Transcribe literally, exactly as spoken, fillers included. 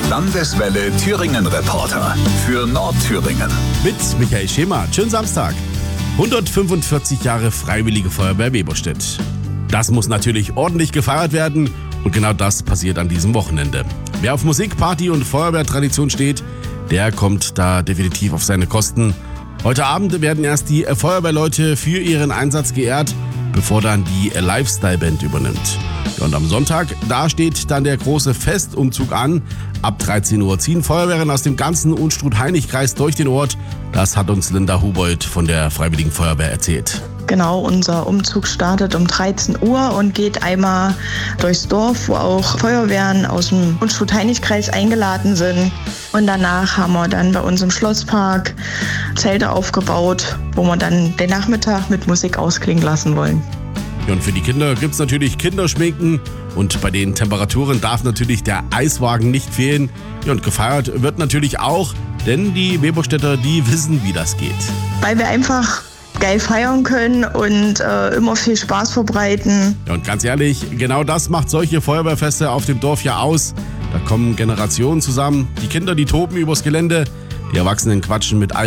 Landeswelle Thüringen-Reporter für Nordthüringen. Mit Michael Schema. Schönen Samstag. hundertfünfundvierzig Jahre Freiwillige Feuerwehr Weberstedt. Das muss natürlich ordentlich gefeiert werden und genau das passiert an diesem Wochenende. Wer auf Musik, Party und Feuerwehrtradition steht, der kommt da definitiv auf seine Kosten. Heute Abend werden erst die Feuerwehrleute für ihren Einsatz geehrt, bevor dann die Lifestyle-Band übernimmt. Und am Sonntag, da steht dann der große Festumzug an. Ab dreizehn Uhr ziehen Feuerwehren aus dem ganzen Unstrut-Hainich-Kreis durch den Ort. Das hat uns Linda Hubold von der Freiwilligen Feuerwehr erzählt. Genau, unser Umzug startet um dreizehn Uhr und geht einmal durchs Dorf, wo auch Feuerwehren aus dem Unstrut-Hainich-Kreis eingeladen sind. Und danach haben wir dann bei uns im Schlosspark Zelte aufgebaut, wo wir dann den Nachmittag mit Musik ausklingen lassen wollen. Und für die Kinder gibt es natürlich Kinderschminken und bei den Temperaturen darf natürlich der Eiswagen nicht fehlen. Ja, und gefeiert wird natürlich auch, denn die Weberstädter, die wissen, wie das geht. Weil wir einfach geil feiern können und äh, immer viel Spaß verbreiten. Ja, und ganz ehrlich, genau das macht solche Feuerwehrfeste auf dem Dorf ja aus. Da kommen Generationen zusammen, die Kinder, die toben übers Gelände, die Erwachsenen quatschen mit all